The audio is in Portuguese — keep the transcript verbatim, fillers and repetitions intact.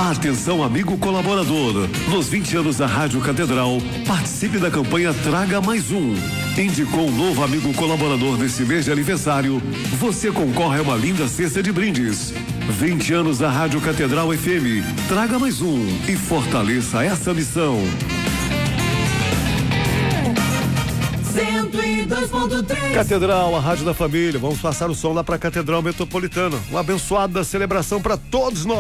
Atenção, amigo colaborador. Nos vinte anos da Rádio Catedral, participe da campanha Traga Mais Um. Indicou um novo amigo colaborador nesse mês de aniversário, você concorre a uma linda cesta de brindes. vinte anos da Rádio Catedral F M. Traga mais um e fortaleça essa missão. cento e dois ponto três Catedral, a rádio da família. Vamos passar o som lá para a Catedral Metropolitana. Uma abençoada celebração para todos nós.